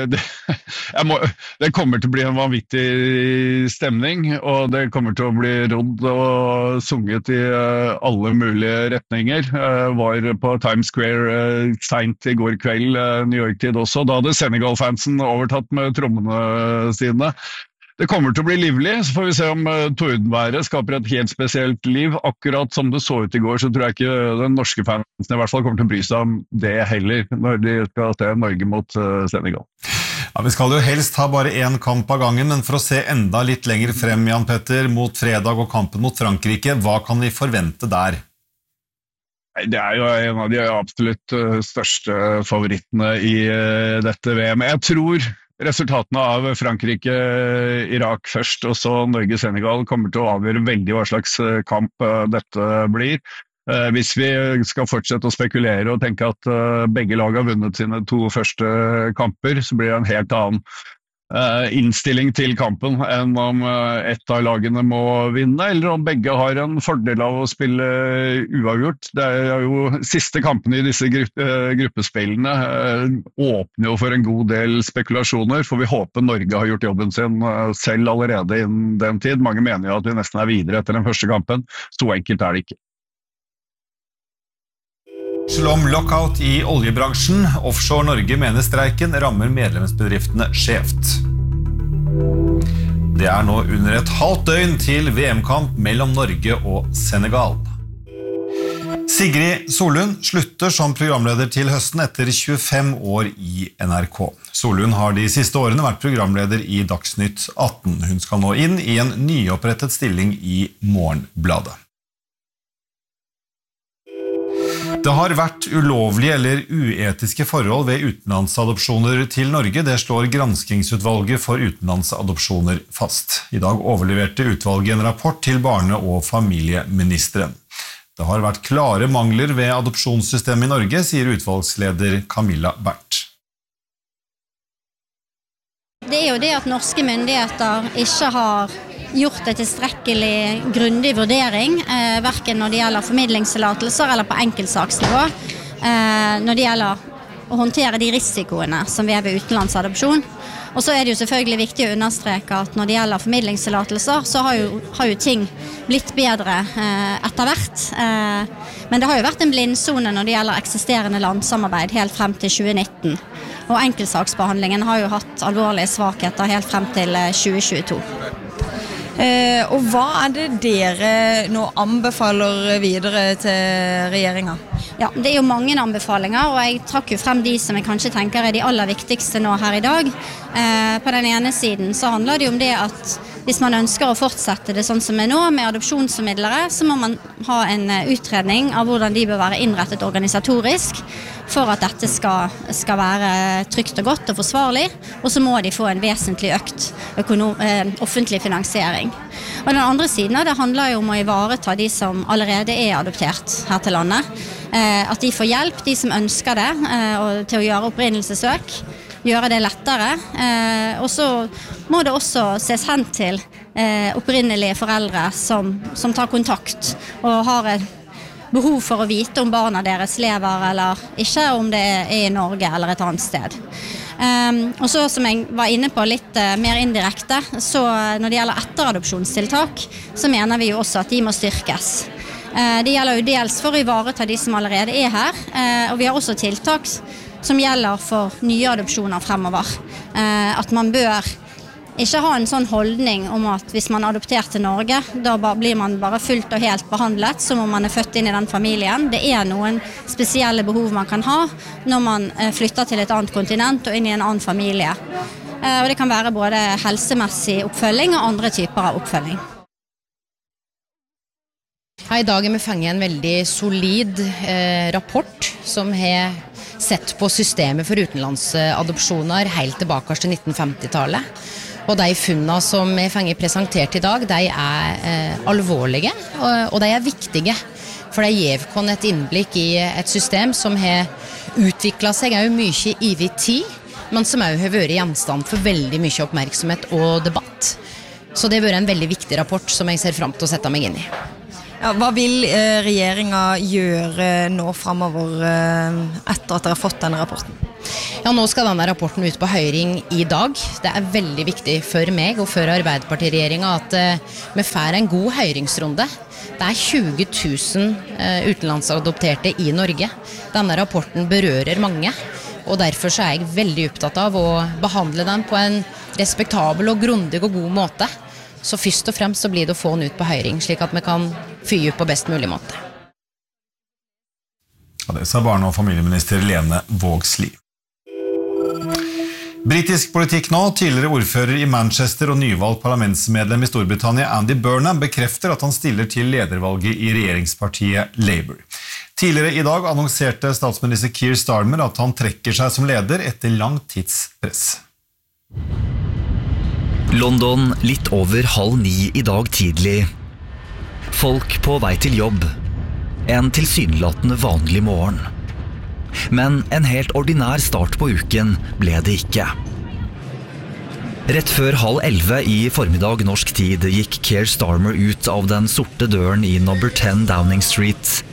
det kommer til å bli en vanvittig stemning, og det kommer til å bli rodd og sunget i alle mulige retninger. Var på Times Square sent i går kveld, New York-tid også. Da hadde Senegal-fansen overtatt med trommene sine. Det kommer til å bli livlig, så får vi se om tordenværet skaper et helt spesielt liv. Akkurat som det så ut i går, så tror jeg ikke den norske fansen i hvert fall kommer til å bry seg om det heller, når de skal se Norge mot Senegal. Ja, vi skal jo helst ha bare en kamp av gangen, men for å se enda litt lenger frem, Jan Petter, mot fredag og kampen mot Frankrike, hva kan vi forvente der? Det jo en av de absolutt største favorittene i dette VM. Jeg tror resultatene av Frankrike-Irak først, og så Norge-Senegal kommer til å avgjøre veldig hva slags kamp dette blir. Hvis vi skal fortsette å spekulere og tenke at begge lag har vunnet sine 2 første kamper, så blir det en helt annen innstilling til kampen enn om ett av lagene må vinne, eller om begge har en fordel av å spille uavgjort. Det jo siste kampene i disse gruppespillene åpner jo for en god del spekulasjoner, for vi håper Norge har gjort jobben sin selv allerede innen den tid. Mange mener jo at vi nesten videre etter den første kampen. Så enkelt det ikke. Slom lockout i oljebransjen. Offshore Norge mener streiken rammer medlemsbedriftene skjevt. Det nå under et halvt døgn til VM-kamp mellom Norge og Senegal. Sigrid Solund slutter som programleder til høsten etter 25 år i NRK. Solund har de siste årene vært programleder i Dagsnytt 18. Hun skal nå inn i en nyopprettet stilling i Morgenbladet. Det har vært ulovlige eller uetiske forhold ved utenlandsadopsjoner til Norge. Det slår granskingsutvalget for utenlandsadopsjoner fast. I dag overleverte utvalget en rapport til barne- og familieministeren. Det har vært klare mangler ved adopsjonssystemet i Norge, sier utvalgsleder Camilla Bernt. Det jo det at norske myndigheter ikke har gjort en tilstrekkelig grundig vurdering, hverken når det gjelder formidlingstillatelser eller på enkeltsaksnivå, når det gjelder å håndtere de risikoene som vi ved utenlandsadopsjon. Og så det jo selvfølgelig viktig å understreke at når det gjelder formidlingstillatelser, så har jo ting blitt bedre etter hvert. Men det har jo vært en blindsone når det gjelder eksisterende landsamarbeid helt frem til 2019. Og enkeltsaksbehandlingen har jo hatt alvorlige svakheter helt frem til 2022. Og hva det dere nå anbefaler videre til regjeringen? Ja, det jo mange anbefalinger, og jeg trakk jo frem de som jeg kanskje tenker de aller viktigste nå her i dag. På den ene siden så handler det jo om det at hvis man ønsker å fortsette det sånn som nå med adopsjonsformidlere, så må man ha en utredning av hvordan de bør være innrettet organisatorisk for at dette skal være trygt og godt og forsvarlig, og så må de få en vesentlig økt offentlig finansiering. Og den andre siden det handler jo om å ivareta de som allerede adoptert her til landet, at de får hjelp, de som ønsker det, til å gjøre opprinnelsessøk, gjøre det lettere, og så må det også ses hen til opprinnelige foreldre som tar kontakt og har et behov for å vite om barna deres lever eller ikke, om det i Norge eller et annet sted. Og så som jeg var inne på litt mer indirekte, så når det gjelder etteradopsjonstiltak, så mener vi jo også at de må styrkes. Det gjelder jo dels for å ivareta de som allerede her, og vi har også tiltak som gjelder for nye adopsjoner fremover. At man bør ikke ha en sånn holdning om at hvis man adopterer til Norge, da blir man bare fullt og helt behandlet som om man født inn i den familien. Det noen spesielle behov man kan ha når man flytter til et annet kontinent og inn i en annen familie. Og det kan være både helsemessig oppfølging og andre typer av oppfølging. I dag vi fanget en veldig solid rapport som har sett på systemet for utenlandsadopsjoner helt tilbake til 1950-tallet. Og de funnene som vi fått presentert I dag, de alvorlige, og de viktige. For det gir oss et innblikk I et system som har utviklet seg mye over tid, men som også har vært gjenstand for veldig mye oppmerksomhet og debatt. Så det har vært en veldig viktig rapport som jeg ser frem til å sette meg inn I. Ja, hva vil regjeringen gjøre nå fremover etter at dere har fått denne rapporten? Ja, nå skal denne rapporten ut på høring I dag. Det veldig viktig for meg og for Arbeiderpartiregjeringen at vi får en god høringsrunde. Det 20 000 utenlandsadopterte I Norge. Denne rapporten berører mange, og derfor så jeg veldig opptatt av å behandle den på en respektabel og grundig og god måte. Så først og fremst så blir det å få den ut på høring, slik at vi kan fyre på best mulig måte. Ja, det sa barne- og familieminister Lene Vågslid. Britisk politikk nå, tidligere ordfører I Manchester og nyvalgt parlamentsmedlem I Storbritannia Andy Burnham bekrefter at han stiller til ledervalget I regjeringspartiet Labour. Tidligere I dag annonserte statsminister Keir Starmer at han trekker seg som leder etter lang tids press. London litt over 8:30 I dag tidlig. Folk på vei til jobb. En tilsynelatende vanlig morgen. Men en helt ordinær start på uken ble det ikke. Rett før 10:30 I formiddag norsk tid gikk Keir Starmer ut av den sorte døren I number 10 Downing Street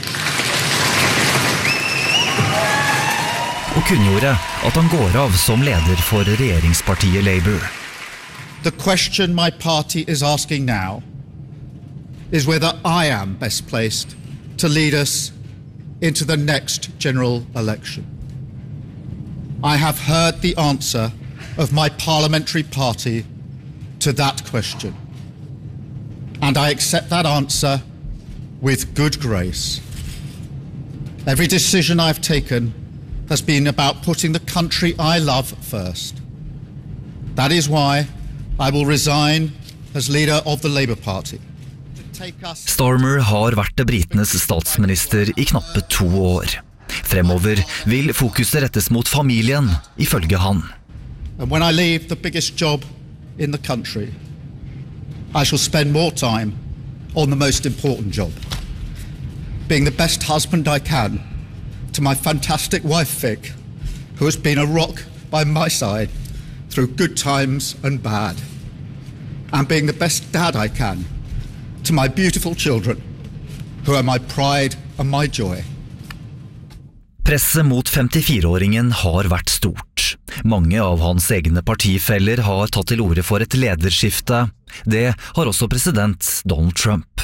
og kunngjorde at han går av som leder for regjeringspartiet Labour. The question my party is asking now is whether I am best placed to lead us into the next general election. I have heard the answer of my parliamentary party to that question, and I accept that answer with good grace. Every decision I've taken has been about putting the country I love first. That is why I will resign as leader of the Labour Party. Starmer har vært britenes statsminister I knappe 2 år. Fremover vil fokuset rettes mot familien, ifølge han. And when I leave the biggest job in the country, I shall spend more time on the most important job. Being the best husband I can to my fantastic wife Vic, who has been a rock by my side through good times and bad. And being the best dad I can to my beautiful children, who are my pride and my joy. Presset mot 54-åringen har vært stort. Mange av hans egne partifeller har tatt til orde for et lederskifte. Det har også president Donald Trump.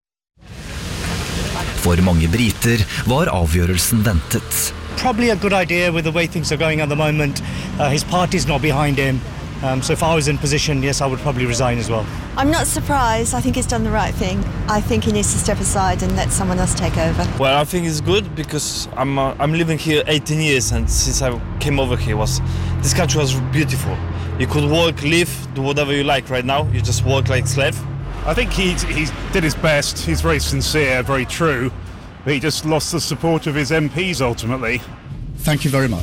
For mange briter var avgjørelsen ventet. Probably a good idea with the way things are going at the moment. His party's not behind him. So if I was in position, yes, I would probably resign as well. I'm not surprised. I think he's done the right thing. I think he needs to step aside and let someone else take over. Well, I think it's good because I'm living here 18 years, and since I came over here, this country was beautiful. You could work, live, do whatever you like. Right now, you just work like a slave. I think he did his best. He's very sincere, very true, but he just lost the support of his MPs ultimately. Thank you very much.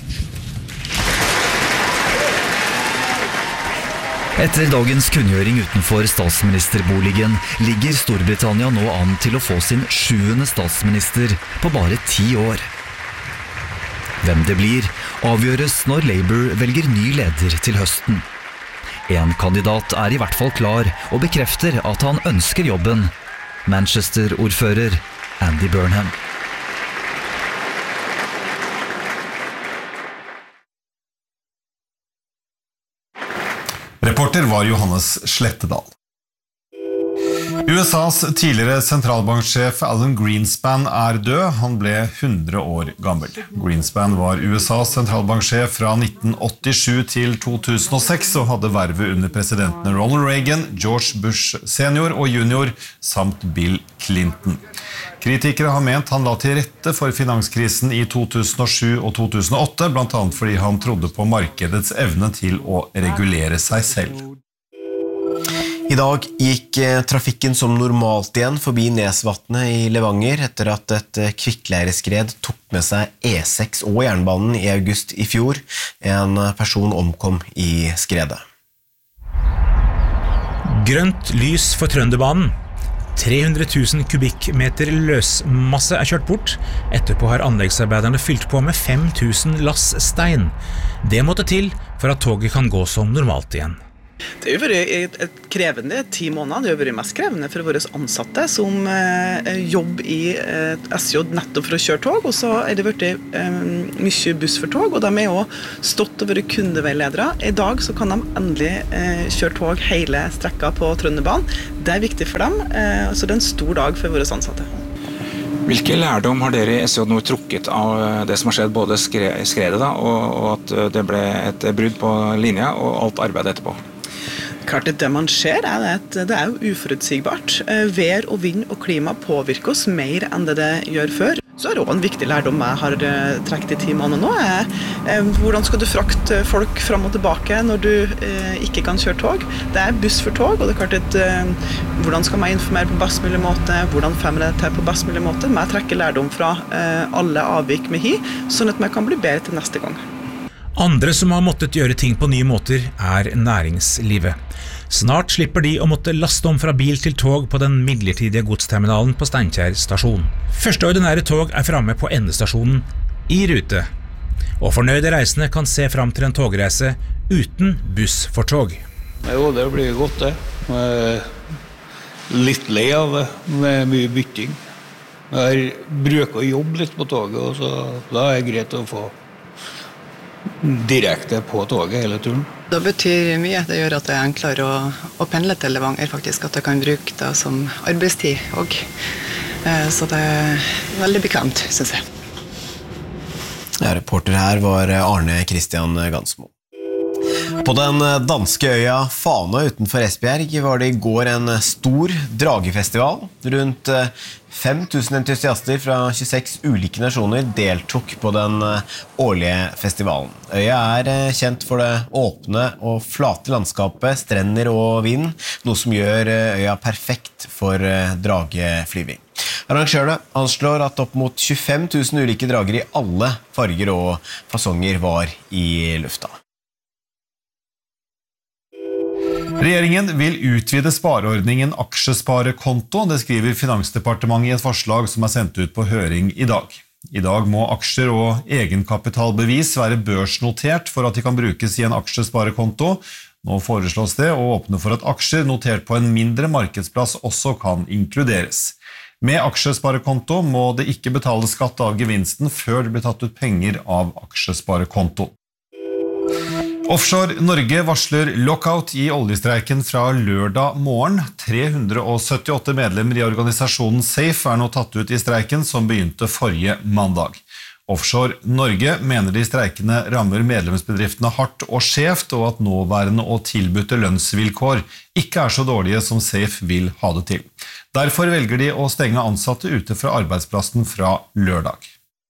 Etter dagens kunngjøring utenfor statsministerboligen ligger Storbritannia nå an til å få sin 7. statsminister på bare 10 år. Hvem det blir, avgjøres når Labour velger ny leder til høsten. En kandidat I hvert fall klar og bekrefter at han ønsker jobben. Manchester-ordfører Andy Burnham. Reporter var Johannes Slettedal. USAs tidligere sentralbanksjef Alan Greenspan død. Han ble 100 år gammel. Greenspan var USAs sentralbanksjef fra 1987 til 2006 og hadde vervet under presidentene Ronald Reagan, George Bush senior og junior samt Bill Clinton. Kritikere har ment han la til rette for finanskrisen I 2007 og 2008, blant annet fordi han trodde på markedets evne til å regulere seg selv. I dag gikk trafikken som normalt igjen forbi Nesvatnet I Levanger etter at et kvikkleireskred tok med seg E6 og jernbanen I august I fjor. En person omkom I skredet. Grønt lys for Trønderbanen. 300 000 kubikkmeter løsmasse kjørt bort. Etterpå har anleggsarbeiderne fylt på med 5 000 lass stein. Det måtte til for at toget kan gå som normalt igjen. Det har vært et krevende 10 måneder. Det har vært mest krevende for våre ansatte som jobber i SJ nettopp for å kjøre tog, og så det vært mye buss for tog, og de også stått og vært kundeveiledere. I dag så kan de endelig kjøre tog hele strekka på Trønderbanen. Det viktig for dem, så det en stor dag for våre ansatte. Hvilke lærdom har dere i SJ nå trukket av det som har skjedd, både skredet da, og at det ble et brudd på linja og alt arbeidet etterpå? Klart det man ser at det jo uforutsigbart. Vær og vind og klima påvirker oss mer enn det gjør før. Så det også en viktig lærdom jeg har trekket i 10 måneder nå. Hvordan skal du frakte folk fram og tilbake når du ikke kan kjøre tog? Det buss for tog, og det klart at hvordan skal man informere på best mulig måte? Hvordan får man det til på best mulig måte? Man trekker lærdom fra alle avvik med sånn at man kan bli bedre til neste gang. Andre som har måttet gjøre ting på nye måter næringslivet. Snart slipper de å måtte laste om fra bil til tog på den midlertidige godsterminalen på Steinkjer stasjon. Første ordinære tog framme på endestasjonen i rute. Og fornøyde reisende kan se fram til en togreise uten buss for tog. Jo, det blir godt det. Litt lei av det, med mye bytting. Jeg bruker å jobbe litt på toget, og så da det greit å få direkte på toget hele turen. Det betyr mye. Det gjør at det enklere å pendle til Levanger, faktisk, at jeg kan bruke det som arbeidstid også. Så det veldig bekvemt, synes jeg. Ja, reporter her var Arne Christian Gansmo. På den danske øya Fana utenfor Esbjerg var det i går en stor dragefestival. Rundt 5000 entusiaster fra 26 ulike nasjoner deltok på den årlige festivalen. Øya kjent for det åpne og flate landskapet, strender og vind, noe som gjør øya perfekt for drageflyving. Arrangørene anslår at opp mot 25 000 ulike drager i alle farger og fasonger var i lufta. Regjeringen vil utvide spareordningen aksjesparekonto, det skriver Finansdepartementet i et forslag som sendt ut på høring i dag. I dag må aksjer og egenkapitalbevis være børsnotert for at de kan brukes i en aksjesparekonto. Nå foreslås det å åpne for at aksjer notert på en mindre markedsplass også kan inkluderes. Med aksjesparekonto må det ikke betale skatt av gevinsten før det blir tatt ut penger av aksjesparekonto. Offshore Norge varsler lockout i oljestreiken fra lørdag morgen. 378 medlemmer i organisasjonen SAFE nå tatt ut i streiken som begynte forrige mandag. Offshore Norge mener de streikene rammer medlemsbedriftene hardt og skjevt, og at nåværende og tilbudte lønnsvilkår ikke så dårlige som SAFE vil ha det til. Derfor velger de å stenge ansatte ute fra arbeidsplassen fra lørdag.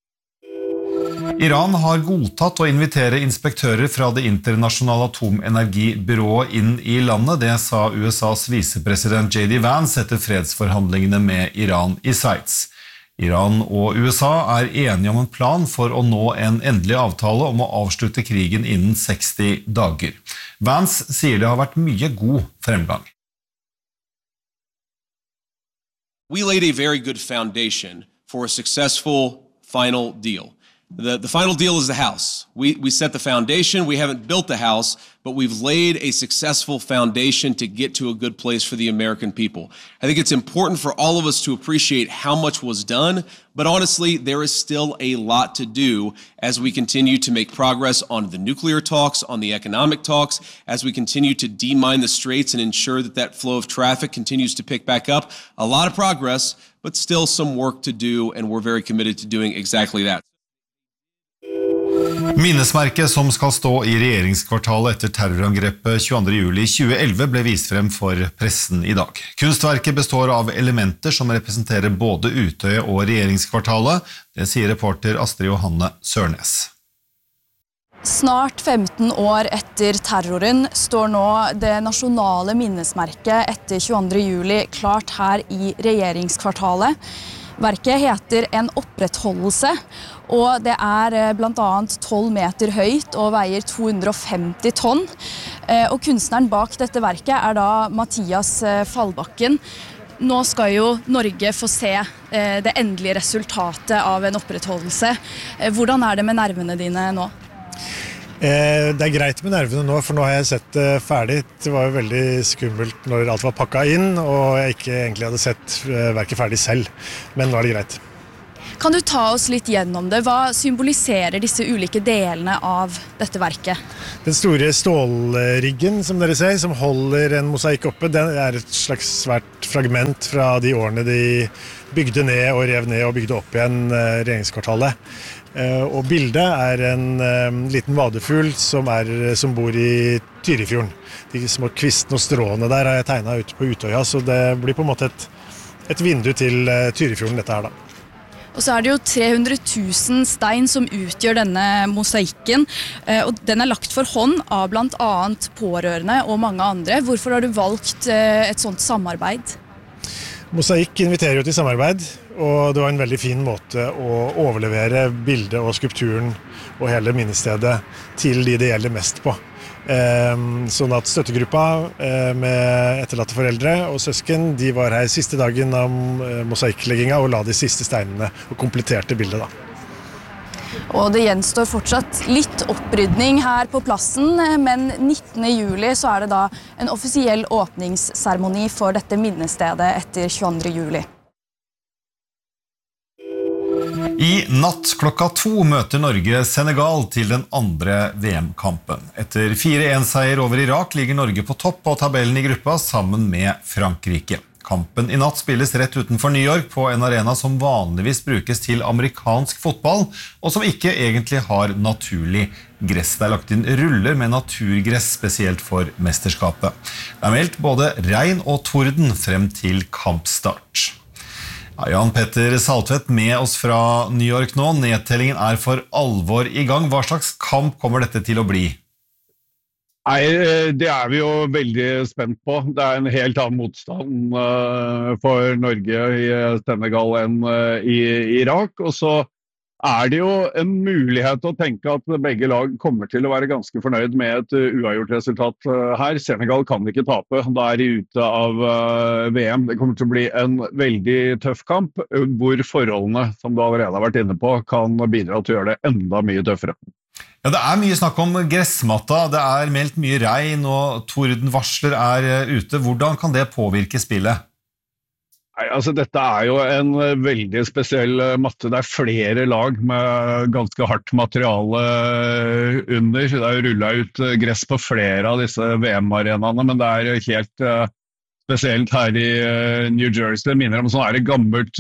Iran har godtatt å invitere inspektører fra det internasjonale atomenergibyrået inn i landet. Det sa USAs visepresident J.D. Vance etter fredsforhandlingene med Iran i Sveits. Iran og USA enige om en plan for å nå en endelig avtale om å avslutte krigen innen 60 dager. Vance sier det har vært mye god fremgang. We laid a very good foundation for a successful final deal. The final deal is the house. We set the foundation. We haven't built the house, but we've laid a successful foundation to get to a good place for the American people. I think it's important for all of us to appreciate how much was done, but honestly, there is still a lot to do as we continue to make progress on the nuclear talks, on the economic talks, as we continue to demine the straits and ensure that that flow of traffic continues to pick back up. A lot of progress, but still some work to do, and we're very committed to doing exactly that. Minnesmerket som skal stå i regjeringskvartalet etter terrorangrepet 22. juli 2011 ble vist frem for pressen i dag. Kunstverket består av elementer som representerer både Utøya og regjeringskvartalet, det sier reporter Astrid Johanne Sørnes. Snart 15 år etter terroren står nå det nasjonale minnesmerket etter 22. juli klart her i regjeringskvartalet. Verket heter En opprettholdelse, og det blant annet 12 meter høyt og veier 250 tonn. Og kunstneren bak dette verket da Mathias Fallbakken. Nå skal jo Norge få se det endelige resultatet av en opprettholdelse. Hvordan det med nervene dine nå? Det greit med nervene nå, for nå har jeg sett det ferdig. Det var jo veldig skummelt når alt var pakket inn, og jeg ikke egentlig hadde sett verket ferdig selv. Men nå det greit. Kan du ta oss litt gjennom det? Hva symboliserer disse ulike delene av dette verket? Den store stålriggen, som dere ser, som holder en mosaikk oppe, den et slags svært fragment fra de årene de bygde ned og rev ned og bygde opp igjen regjeringskvartalet. Og bildet en liten vadefugl som bor i Tyrifjorden. De små kvistene og stråene der har jeg tegnet ute på Utøya, så det blir på en måte et vindu til Tyrifjorden dette her da. Og så det jo 300 000 stein som utgjør denne mosaikken, og den lagt for hånd av blant annet pårørende og mange andre. Hvorfor har du valgt et sånt samarbeid? Mosaikk inviterer jo til samarbeid, og det var en veldig fin måte å overlevere bildet og skulpturen og hele minnestedet til de det gjelder mest på. Sånn at støttegruppa med etterlatte foreldre og søsken, de var her siste dagen av mosaikklegginga og la de siste steinene og kompletterte bildet da. Og det gjenstår fortsatt litt opprydning her på plassen, men 19. juli så det da en offisiell åpningsseremoni for dette minnestedet etter 22. juli. I natt klokka 2 møter Norge Senegal til den andre VM-kampen. Etter 4-1-seier over Irak ligger Norge på topp av tabellen i gruppa sammen med Frankrike. Kampen i natt spilles rett utenfor New York på en arena som vanligvis brukes til amerikansk fotball, og som ikke egentlig har naturlig gress. Det lagt inn ruller med naturgress spesielt for mesterskapet. Det meldt både regn og torden frem til kampstart. Jan Petter Saltvedt med oss fra New York nå. Nedtellingen for alvor i gang. Hva slags kamp kommer dette til å bli? Nei, det vi jo veldig spent på. Det en helt annen motstand for Norge i Senegal enn i Irak. Og så det jo en mulighet å tenke at begge lag kommer til å være ganske fornøyd med et uavgjort resultat her. Senegal kan ikke tape, da de ute av VM. Det kommer til å bli en veldig tøff kamp, hvor forholdene, som du allerede har vært inne på, kan bidra til å gjøre det enda mye tøffere. Ja, det mye snakk om gressmatta, det meldt mye regn og tordenvarsler ute. Hvordan kan det påvirke spillet? Nei, altså dette jo en veldig spesiell matte. Det flere lag med ganske hardt materiale under. Det rullet ut gress på flere av disse VM-arenaene, men det helt spesielt her i New Jersey. Det minner om sånn gammelt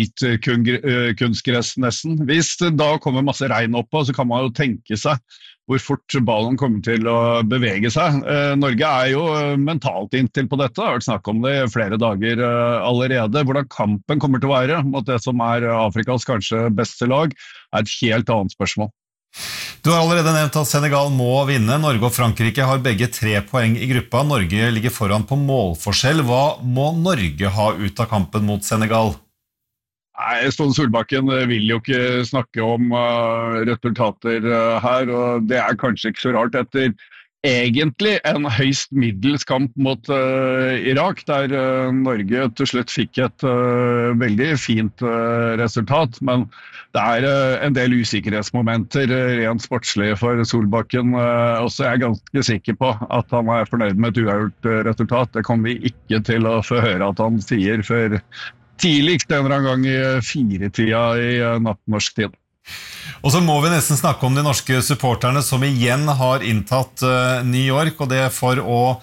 filtkunstgress nesten. Hvis det da kommer masse regn oppå, så kan man jo tenke seg hvor fort ballen kommer til å bevege seg. Norge jo mentalt inntil på dette, det har vært snakk om det i flere dager allerede. Hvordan kampen kommer til å være mot det som Afrikas kanskje beste lag, et helt annet spørsmål. Du har allerede nevnt at Senegal må vinne. Norge og Frankrike har begge 3 poeng i gruppa. Norge ligger foran på målforskjell. Hva må Norge ha ut av kampen mot Senegal? Nei, Ståle Solbakken vil jo ikke snakke om resultater her, og det kanskje ikke så rart etter egentlig en høyst middels kamp mot Irak, der Norge til slutt fikk et veldig fint resultat, men det en del usikkerhetsmomenter rent sportslig for Solbakken, og så ganske sikker på at han fornøyd med et uavgjort resultat. Det kommer vi ikke til å få høre at han sier før tidligst en eller annen gang i 4-tida i nattnorsk tid. Og så må vi nesten snakke om de norske supporterne som igjen har inntatt New York, og det for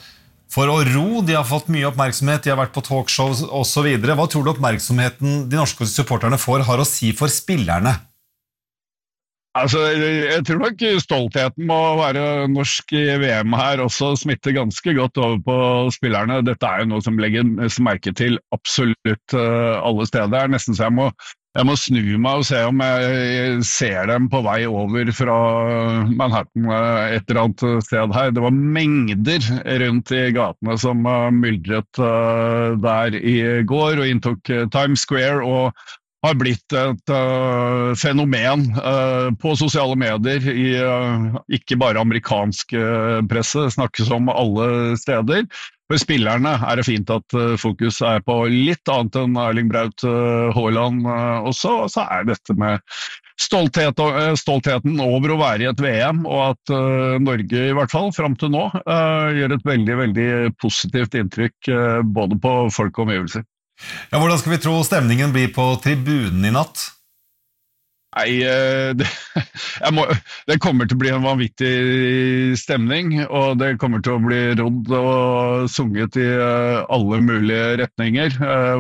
å ro. De har fått mye oppmerksomhet, de har vært på talkshows og så videre. Hva tror du oppmerksomheten de norske supporterne får har å si for spillerne? Altså, jeg tror nok stoltheten må være norsk i VM her også smitter ganske godt over på spillerne. Dette jo noe som legges merke til absolutt alle steder. Det nesten så jeg må snu meg og se om jeg ser dem på vei over fra Manhattan et eller annet sted her. Det var mengder rundt i gatene som myldret der i går og inntok Times Square og har blitt et fenomen på sosiale medier i ikke bare amerikansk presse, snakkes om alle steder. For spillerne det fint at fokus på litt annet enn Erling Braut Haaland også, og så dette med stoltheten over å være i et VM, og at Norge i hvert fall frem til nå gjør et veldig, veldig positivt inntrykk både på folk og omgivelser. Ja, hvordan skal vi tro stemningen blir på tribunen i natt? Nei, det kommer til å bli en vanvittig stemning, og det kommer til å bli rodd og sunget i alle mulige retninger.